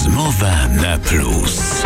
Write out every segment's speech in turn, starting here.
Rozmowa na plus.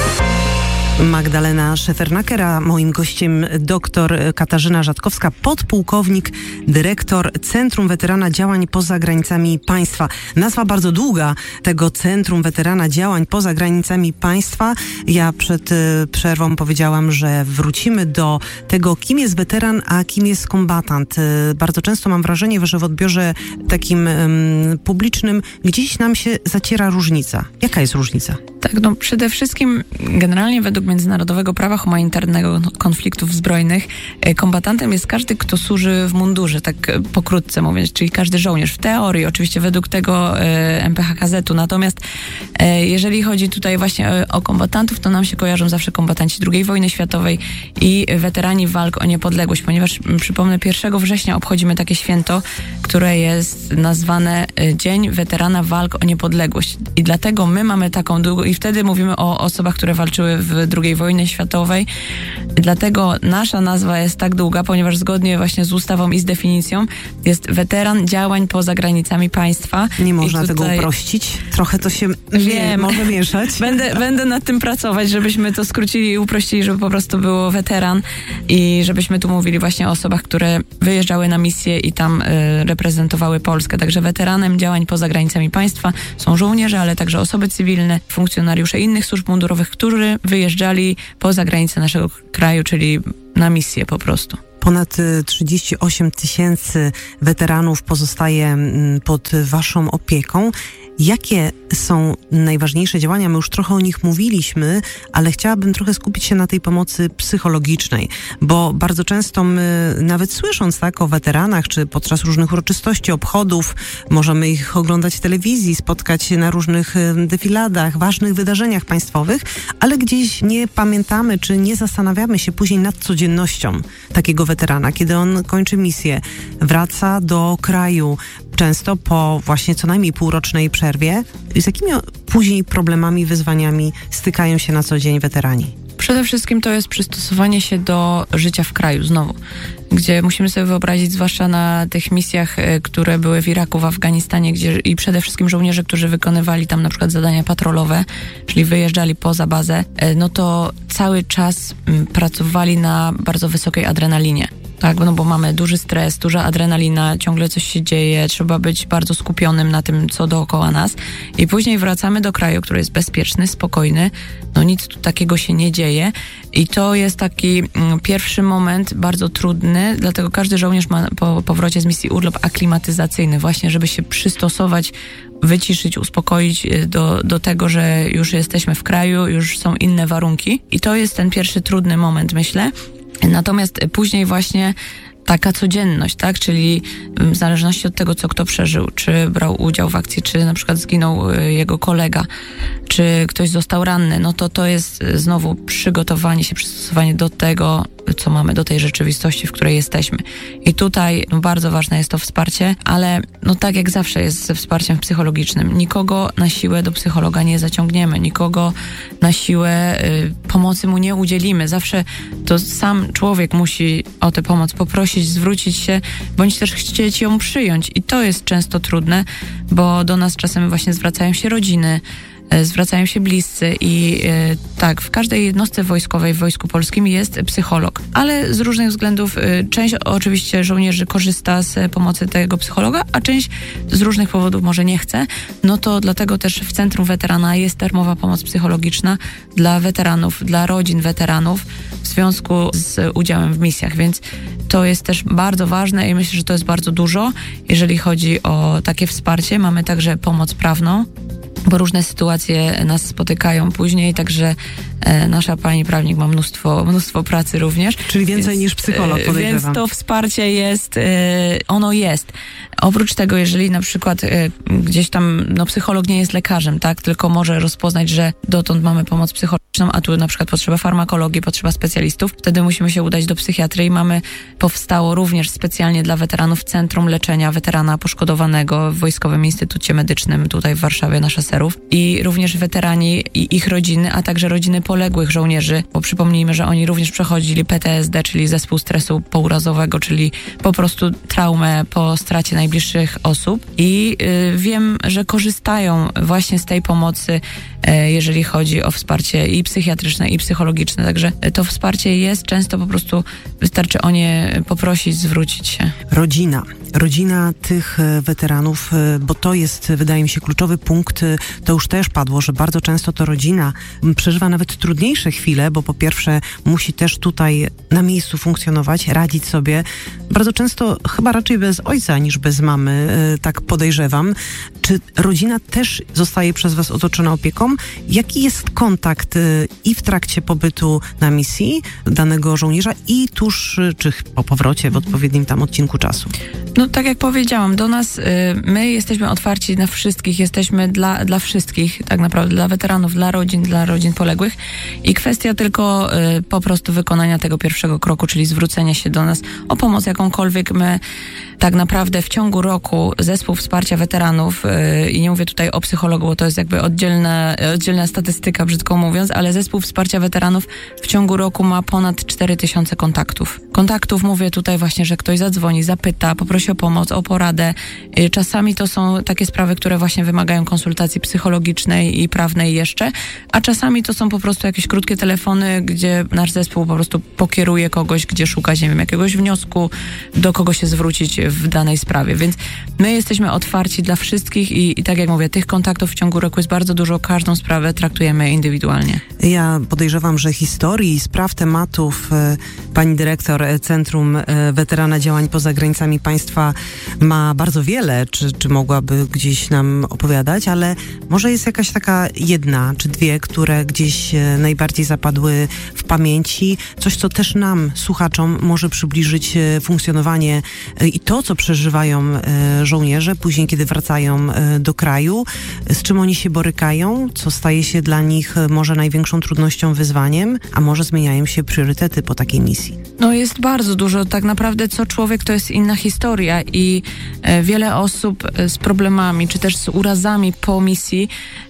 Magdalena Szefernaker, a moim gościem dr Katarzyna Rzadkowska, podpułkownik, dyrektor Centrum Weterana Działań Poza Granicami Państwa. Nazwa bardzo długa tego Centrum Weterana Działań Poza Granicami Państwa. Ja przed przerwą powiedziałam, że wrócimy do tego, kim jest weteran, a kim jest kombatant. Bardzo często mam wrażenie, że w odbiorze takim publicznym gdzieś nam się zaciera różnica. Jaka jest różnica? Tak, przede wszystkim generalnie według międzynarodowego prawa humanitarnego konfliktów zbrojnych kombatantem jest każdy, kto służy w mundurze, tak pokrótce mówiąc, czyli każdy żołnierz. W teorii oczywiście według tego MPHKZ-u. Natomiast jeżeli chodzi tutaj właśnie o kombatantów, to nam się kojarzą zawsze kombatanci II wojny światowej i weterani walk o niepodległość, ponieważ przypomnę, 1 września obchodzimy takie święto, które jest nazwane Dzień Weterana Walk o Niepodległość. I dlatego my mamy taką i wtedy mówimy o osobach, które walczyły w II wojnie światowej. Dlatego nasza nazwa jest tak długa, ponieważ zgodnie właśnie z ustawą i z definicją jest weteran działań poza granicami państwa. Nie można tego uprościć? Trochę to się może mieszać. Będę nad tym pracować, żebyśmy to skrócili i uprościli, żeby po prostu było weteran i żebyśmy tu mówili właśnie o osobach, które wyjeżdżały na misję i tam reprezentowały Polskę. Także weteranem działań poza granicami państwa są żołnierze, ale także osoby cywilne, funkcjonariusze innych służb mundurowych, którzy wyjeżdżali poza granice naszego kraju, czyli na misję po prostu. Ponad 38 000 weteranów pozostaje pod waszą opieką. Jakie są najważniejsze działania? My już trochę o nich mówiliśmy, ale chciałabym trochę skupić się na tej pomocy psychologicznej, bo bardzo często my, nawet słysząc o weteranach, czy podczas różnych uroczystości, obchodów, możemy ich oglądać w telewizji, spotkać się na różnych defiladach, ważnych wydarzeniach państwowych, ale gdzieś nie pamiętamy, czy nie zastanawiamy się później nad codziennością takiego weterana, kiedy on kończy misję, wraca do kraju, często po właśnie co najmniej półrocznej przerwie. Z jakimi później problemami, wyzwaniami stykają się na co dzień weterani? Przede wszystkim to jest przystosowanie się do życia w kraju znowu, gdzie musimy sobie wyobrazić, zwłaszcza na tych misjach, które były w Iraku, w Afganistanie, gdzie i przede wszystkim żołnierze, którzy wykonywali tam na przykład zadania patrolowe, czyli wyjeżdżali poza bazę, no to cały czas pracowali na bardzo wysokiej adrenalinie. Tak, bo mamy duży stres, duża adrenalina, ciągle coś się dzieje, trzeba być bardzo skupionym na tym, co dookoła nas. I później wracamy do kraju, który jest bezpieczny, spokojny, nic tu takiego się nie dzieje. I to jest taki pierwszy moment bardzo trudny, dlatego każdy żołnierz ma po powrocie z misji urlop aklimatyzacyjny, właśnie żeby się przystosować, wyciszyć, uspokoić do tego, że już jesteśmy w kraju, już są inne warunki. I to jest ten pierwszy trudny moment, myślę. Natomiast później właśnie taka codzienność, tak? Czyli w zależności od tego, co kto przeżył, czy brał udział w akcji, czy na przykład zginął jego kolega, czy ktoś został ranny, to jest znowu przygotowanie się, przystosowanie do tego, co mamy, do tej rzeczywistości, w której jesteśmy. I tutaj bardzo ważne jest to wsparcie, ale tak jak zawsze jest ze wsparciem psychologicznym. Nikogo na siłę do psychologa nie zaciągniemy, nikogo na siłę pomocy mu nie udzielimy. Zawsze to sam człowiek musi o tę pomoc poprosić, zwrócić się, bądź też chcieć ją przyjąć. I to jest często trudne, bo do nas czasem właśnie zwracają się rodziny, zwracają się bliscy i tak, w każdej jednostce wojskowej w Wojsku Polskim jest psycholog, ale z różnych względów część oczywiście żołnierzy korzysta z pomocy tego psychologa, a część z różnych powodów może nie chce, to dlatego też w Centrum Weterana jest darmowa pomoc psychologiczna dla weteranów, dla rodzin weteranów w związku z udziałem w misjach, więc to jest też bardzo ważne i myślę, że to jest bardzo dużo, jeżeli chodzi o takie wsparcie. Mamy także pomoc prawną, bo różne sytuacje nas spotykają później, także nasza pani prawnik ma mnóstwo pracy również. Czyli więcej niż psycholog, podejrzewam. Więc to wsparcie jest, ono jest. Oprócz tego, jeżeli na przykład gdzieś tam psycholog nie jest lekarzem, tak, tylko może rozpoznać, że dotąd mamy pomoc psychologiczną, a tu na przykład potrzeba farmakologii, potrzeba specjalistów, wtedy musimy się udać do psychiatrii. Powstało również specjalnie dla weteranów Centrum Leczenia Weterana Poszkodowanego w Wojskowym Instytucie Medycznym tutaj w Warszawie na Szaserów. I również weterani i ich rodziny, a także rodziny poległych poległych żołnierzy, bo przypomnijmy, że oni również przechodzili PTSD, czyli zespół stresu pourazowego, czyli po prostu traumę po stracie najbliższych osób i wiem, że korzystają właśnie z tej pomocy, jeżeli chodzi o wsparcie i psychiatryczne, i psychologiczne. Także to wsparcie jest, często po prostu wystarczy o nie poprosić, zwrócić się. Rodzina tych weteranów, bo to jest, wydaje mi się, kluczowy punkt, to już też padło, że bardzo często to rodzina przeżywa nawet trudniejsze chwile, bo po pierwsze musi też tutaj na miejscu funkcjonować, radzić sobie. Bardzo często chyba raczej bez ojca niż bez mamy, tak podejrzewam. Czy rodzina też zostaje przez was otoczona opieką? Jaki jest kontakt i w trakcie pobytu na misji danego żołnierza i tuż, czy po powrocie w odpowiednim tam odcinku czasu? No tak jak powiedziałam, do nas, my jesteśmy otwarci na wszystkich, jesteśmy dla wszystkich, tak naprawdę dla weteranów, dla rodzin poległych i kwestia tylko po prostu wykonania tego pierwszego kroku, czyli zwrócenia się do nas o pomoc jakąkolwiek. My tak naprawdę w ciągu roku zespół wsparcia weteranów, i nie mówię tutaj o psychologu, bo to jest jakby oddzielna statystyka, brzydko mówiąc, ale zespół wsparcia weteranów w ciągu roku ma ponad 4000 kontaktów. Mówię tutaj właśnie, że ktoś zadzwoni, zapyta, poprosi o pomoc, o poradę. Czasami to są takie sprawy, które właśnie wymagają konsultacji psychologicznej i prawnej jeszcze, a czasami to są po prostu jakieś krótkie telefony, gdzie nasz zespół po prostu pokieruje kogoś, gdzie szukać, nie wiem, jakiegoś wniosku, do kogo się zwrócić w danej sprawie. Więc my jesteśmy otwarci dla wszystkich i tak jak mówię, tych kontaktów w ciągu roku jest bardzo dużo, każdą sprawę traktujemy indywidualnie. Ja podejrzewam, że historii, spraw, tematów pani dyrektor Centrum Weterana Działań Poza Granicami Państwa ma bardzo wiele, czy mogłaby gdzieś nam opowiadać, ale może jest jakaś taka jedna czy dwie, które gdzieś najbardziej zapadły w pamięci, coś, co też nam, słuchaczom, może przybliżyć funkcjonowanie i to, co przeżywają żołnierze później, kiedy wracają do kraju, z czym oni się borykają, co staje się dla nich może największą trudnością, wyzwaniem, a może zmieniają się priorytety po takiej misji. No jest bardzo dużo. Tak naprawdę co człowiek to jest inna historia i wiele osób z problemami, czy też z urazami po misji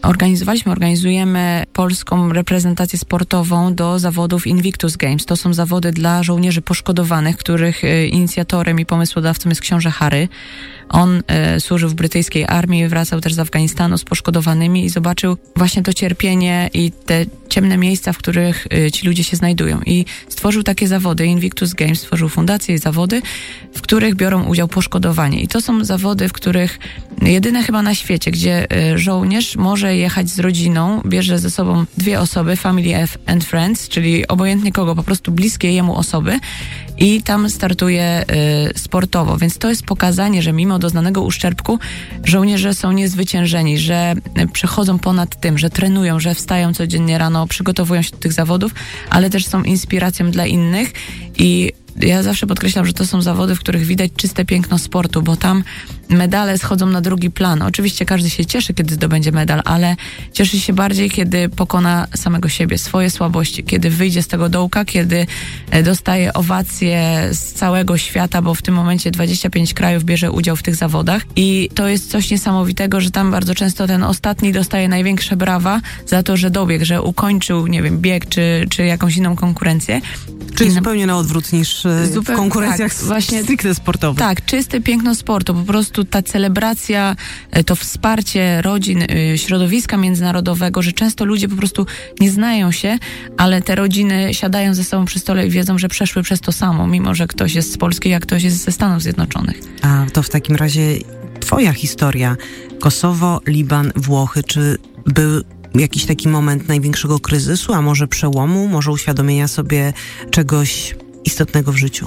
organizujemy polską reprezentację sportową do zawodów Invictus Games. To są zawody dla żołnierzy poszkodowanych, których inicjatorem i pomysłodawcą jest książę Harry. On służył w brytyjskiej armii, wracał też z Afganistanu z poszkodowanymi i zobaczył właśnie to cierpienie i te ciemne miejsca, w których ci ludzie się znajdują. I stworzył takie zawody, Invictus Games, stworzył fundacje i zawody, w których biorą udział poszkodowani. I to są zawody, w których jedyne chyba na świecie, gdzie żołnierz może jechać z rodziną, bierze ze sobą 2 osoby, family and friends, czyli obojętnie kogo, po prostu bliskie jemu osoby i tam startuje sportowo. Więc to jest pokazanie, że mimo doznanego uszczerbku żołnierze są niezwyciężeni, że przechodzą ponad tym, że trenują, że wstają codziennie rano, przygotowują się do tych zawodów, ale też są inspiracją dla innych i ja zawsze podkreślam, że to są zawody, w których widać czyste piękno sportu, bo tam medale schodzą na drugi plan. Oczywiście każdy się cieszy, kiedy zdobędzie medal, ale cieszy się bardziej, kiedy pokona samego siebie, swoje słabości, kiedy wyjdzie z tego dołka, kiedy dostaje owacje z całego świata, bo w tym momencie 25 krajów bierze udział w tych zawodach i to jest coś niesamowitego, że tam bardzo często ten ostatni dostaje największe brawa za to, że dobiegł, że ukończył, nie wiem, bieg czy jakąś inną konkurencję. Czyli zupełnie na odwrót niż w konkurencjach tak, właśnie, stricte sportowych. Tak, czyste piękno sportu. Po prostu ta celebracja, to wsparcie rodzin, środowiska międzynarodowego, że często ludzie po prostu nie znają się, ale te rodziny siadają ze sobą przy stole i wiedzą, że przeszły przez to samo, mimo że ktoś jest z Polski, a ktoś jest ze Stanów Zjednoczonych. A to w takim razie twoja historia. Kosowo, Liban, Włochy. Czy był jakiś taki moment największego kryzysu, a może przełomu, może uświadomienia sobie czegoś istotnego w życiu?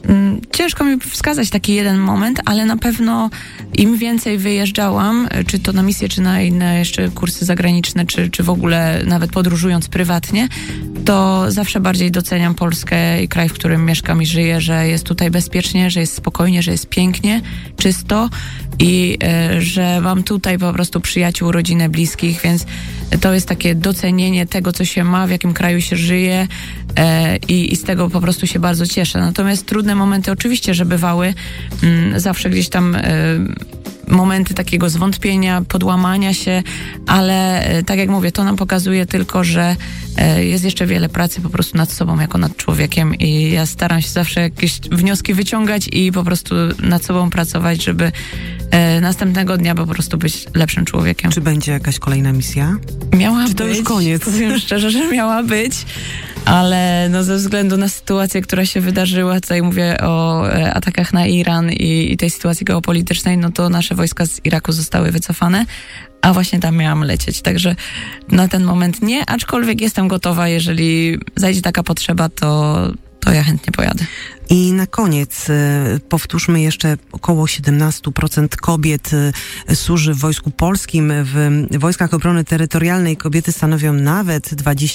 Ciężko mi wskazać taki jeden moment, ale na pewno im więcej wyjeżdżałam, czy to na misje, czy na inne jeszcze kursy zagraniczne, czy w ogóle nawet podróżując prywatnie, to zawsze bardziej doceniam Polskę i kraj, w którym mieszkam i żyję, że jest tutaj bezpiecznie, że jest spokojnie, że jest pięknie, czysto i że mam tutaj po prostu przyjaciół, rodzinę, bliskich, więc to jest takie docenienie tego, co się ma, w jakim kraju się żyje i z tego po prostu się bardzo cieszę. Natomiast trudne momenty oczywiście, że bywały. Zawsze gdzieś tam momenty takiego zwątpienia, podłamania się, ale tak jak mówię, to nam pokazuje tylko, że jest jeszcze wiele pracy po prostu nad sobą, jako nad człowiekiem i ja staram się zawsze jakieś wnioski wyciągać i po prostu nad sobą pracować, żeby następnego dnia po prostu być lepszym człowiekiem. Czy będzie jakaś kolejna misja? Miała Czy to być, już koniec? Powiem szczerze, że miała być, ale no ze względu na sytuację, która się wydarzyła, tutaj mówię o atakach na Iran i tej sytuacji geopolitycznej, no to nasze wojska z Iraku zostały wycofane, a właśnie tam miałam lecieć. Także na ten moment nie, aczkolwiek jestem gotowa, jeżeli zajdzie taka potrzeba, to ja chętnie pojadę. I na koniec powtórzmy jeszcze, około 17% kobiet służy w Wojsku Polskim. W Wojskach Obrony Terytorialnej kobiety stanowią nawet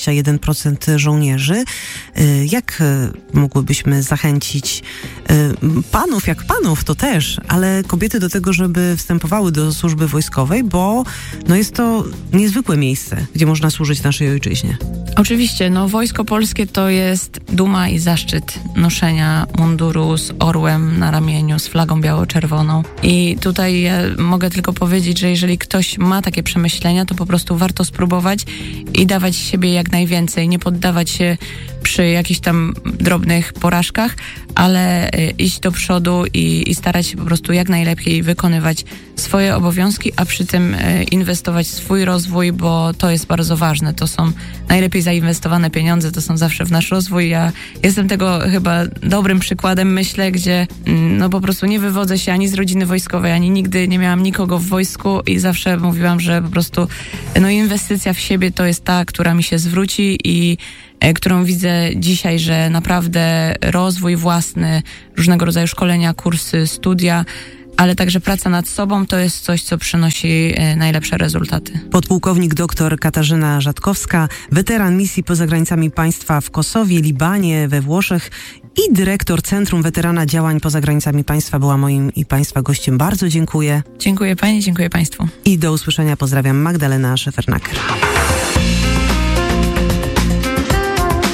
21% żołnierzy. Jak mogłybyśmy zachęcić panów, jak panów to też, ale kobiety do tego, żeby wstępowały do służby wojskowej, bo no jest to niezwykłe miejsce, gdzie można służyć naszej ojczyźnie. Oczywiście, no Wojsko Polskie to jest duma i zaszczyt noszenia munduru z orłem na ramieniu, z flagą biało-czerwoną. I tutaj ja mogę tylko powiedzieć, że jeżeli ktoś ma takie przemyślenia, to po prostu warto spróbować i dawać siebie jak najwięcej, nie poddawać się przy jakichś tam drobnych porażkach, ale iść do przodu i starać się po prostu jak najlepiej wykonywać swoje obowiązki, a przy tym inwestować w swój rozwój, bo to jest bardzo ważne. To są najlepiej zainwestowane pieniądze, to są zawsze w nasz rozwój. Ja jestem tego chyba dobrym przykładem, myślę, gdzie no po prostu nie wywodzę się ani z rodziny wojskowej, ani nigdy nie miałam nikogo w wojsku i zawsze mówiłam, że po prostu no inwestycja w siebie to jest ta, która mi się zwróci i którą widzę dzisiaj, że naprawdę rozwój własny, różnego rodzaju szkolenia, kursy, studia, ale także praca nad sobą to jest coś, co przynosi najlepsze rezultaty. Podpułkownik dr Katarzyna Rzatkowska, weteran misji poza granicami państwa w Kosowie, Libanie, we Włoszech i dyrektor Centrum Weterana Działań Poza Granicami Państwa była moim i Państwa gościem. Bardzo dziękuję. Dziękuję Pani, dziękuję Państwu. I do usłyszenia. Pozdrawiam, Magdalena Szefernaker.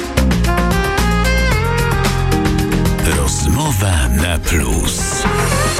Rozmowa na plus.